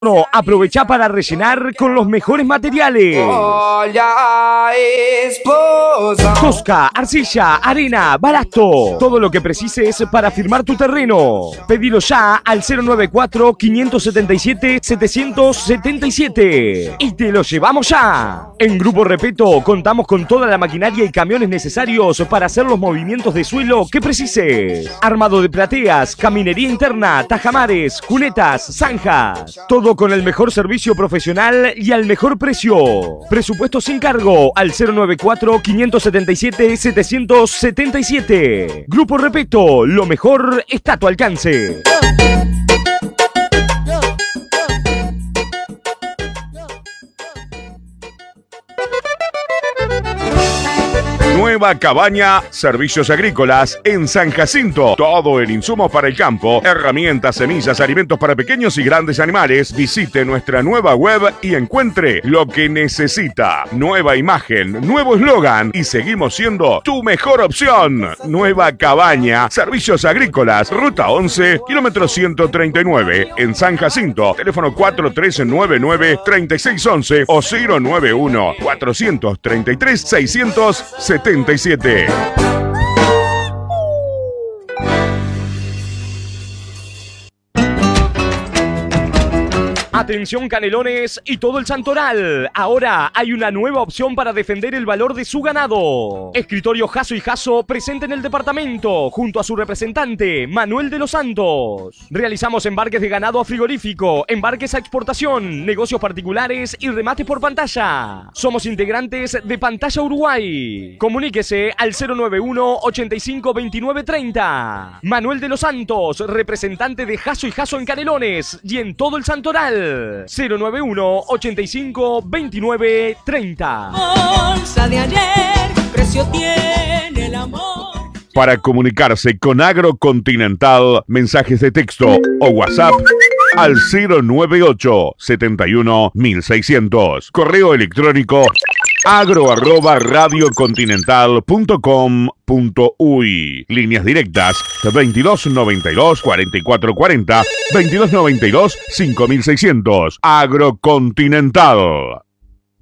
No, aprovecha para rellenar con los mejores materiales. Tosca, arcilla, arena, balasto. Todo lo que precises para firmar tu terreno. Pedilo ya al 094-577-777. Y te lo llevamos ya. En Grupo Repeto contamos con toda la maquinaria y camiones necesarios para hacer los movimientos de suelo que precises. Armado de plateas, caminería interna, tajamares, cunetas, zanjas. Todo con el mejor servicio profesional y al mejor precio. Presupuesto sin cargo al 094-577-777. Grupo Repeto, lo mejor está a tu alcance. Nueva Cabaña, servicios agrícolas en San Jacinto. Todo en insumos para el campo, herramientas, semillas, alimentos para pequeños y grandes animales. Visite nuestra nueva web y encuentre lo que necesita. Nueva imagen, nuevo eslogan y seguimos siendo tu mejor opción. Nueva Cabaña, servicios agrícolas, ruta 11, kilómetro 139, en San Jacinto. Teléfono 4399-3611 o 091-433-677. Atención Canelones y todo el Santoral. Ahora hay una nueva opción para defender el valor de su ganado. Escritorio Jasso y Jasso presente en el departamento junto a su representante Manuel de los Santos. Realizamos embarques de ganado a frigorífico, embarques a exportación, negocios particulares y remates por pantalla. Somos integrantes de Pantalla Uruguay. Comuníquese al 091-852930. Manuel de los Santos, representante de Jasso y Jasso en Canelones y en todo el Santoral. 091-852930. Bolsa de ayer, precio tiene el amor. Para comunicarse con Agrocontinental, mensajes de texto o WhatsApp al 098 71 1600. Correo electrónico agro@radiocontinental.com.uy. Líneas directas 2292 4440, 2292 5600. Agrocontinental.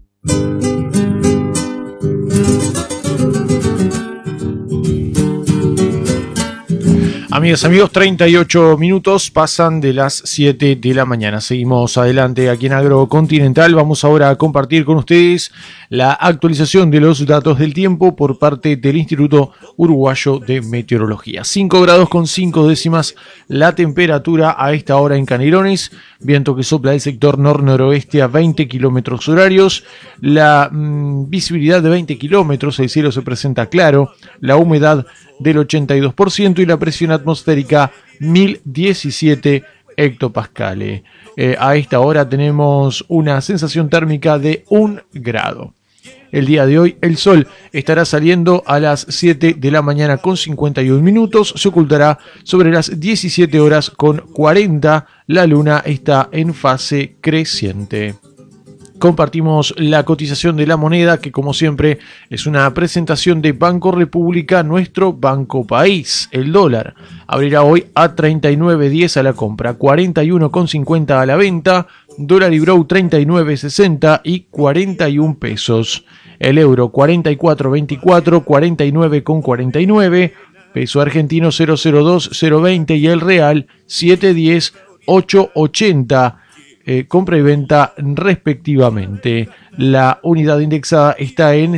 Amigas, amigos, 38 minutos pasan de las 7 de la mañana. Seguimos adelante aquí en Agrocontinental. Vamos ahora a compartir con ustedes la actualización de los datos del tiempo por parte del Instituto Uruguayo de Meteorología. 5 grados con 5 décimas la temperatura a esta hora en Canelones. Viento que sopla del sector nor-noroeste a 20 kilómetros horarios. La visibilidad de 20 kilómetros, el cielo se presenta claro. La humedad del 82% y la presión atmosférica 1017 hectopascales. A esta hora tenemos una sensación térmica de 1 grado. El día de hoy el sol estará saliendo a las 7 de la mañana con 51 minutos, se ocultará sobre las 17 horas con 40, la luna está en fase creciente. Compartimos la cotización de la moneda, que como siempre es una presentación de Banco República, nuestro banco país. El dólar abrirá hoy a 39.10 a la compra, 41,50 a la venta. Dólar y Brou 39.60 y 41 pesos. El euro 44.24, 49,49. Peso argentino 002,020 y el real 710, 880. Compra y venta respectivamente. La unidad indexada está en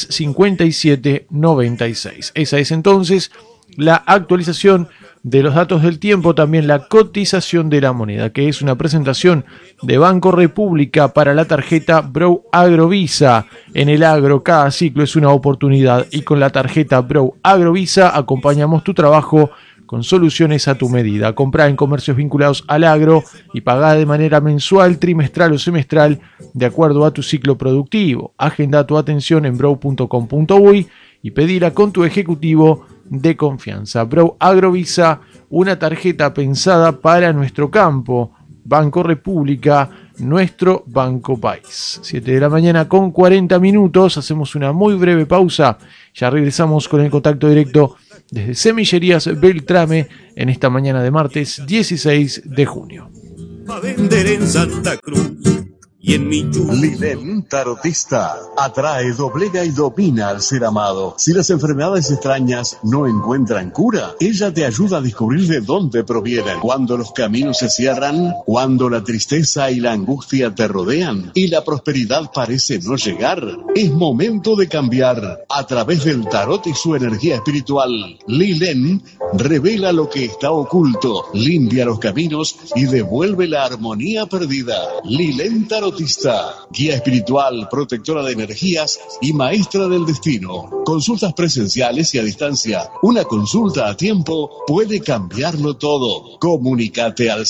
6,5796. Esa es entonces la actualización de los datos del tiempo, también la cotización de la moneda, que es una presentación de Banco República para la tarjeta Brou Agrovisa. En el agro cada ciclo es una oportunidad y con la tarjeta Brou Agrovisa acompañamos tu trabajo con soluciones a tu medida. Comprá en comercios vinculados al agro y pagá de manera mensual, trimestral o semestral de acuerdo a tu ciclo productivo. Agenda tu atención en brou.com.uy y pedila con tu ejecutivo de confianza. Brou Agrovisa, una tarjeta pensada para nuestro campo. Banco República, nuestro banco país. 7 de la mañana con 40 minutos. Hacemos una muy breve pausa. Ya regresamos con el contacto directo desde Semillerías Beltrame en esta mañana de martes 16 de junio. a vender en Santa Cruz y en mi Lilén Tarotista atrae, doblega y domina al ser amado. Si las enfermedades extrañas no encuentran cura, ella te ayuda a descubrir de dónde provienen. Cuando los caminos se cierran, cuando la tristeza y la angustia te rodean y la prosperidad parece no llegar, es momento de cambiar. A través del tarot y su energía espiritual, Lilén revela lo que está oculto, limpia los caminos y devuelve la armonía perdida. Lilén Tarotista, guía espiritual, protectora de energías y maestra del destino. Consultas presenciales y a distancia. Una consulta a tiempo puede cambiarlo todo. Comunícate al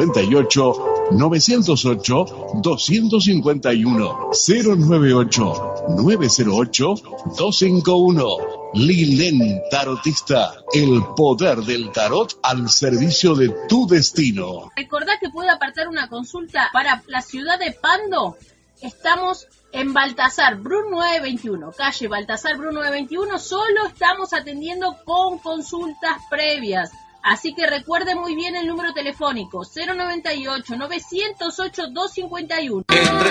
098-908-251. 098-908-251. Lilén Tarotista, el poder del tarot al servicio de tu destino. Recordá que puede apartar una consulta para la ciudad de Pando. Estamos en Baltasar Bru 921, calle Baltasar Bru 921. Solo estamos atendiendo con consultas previas. Así que recuerde muy bien el número telefónico 098-908-251.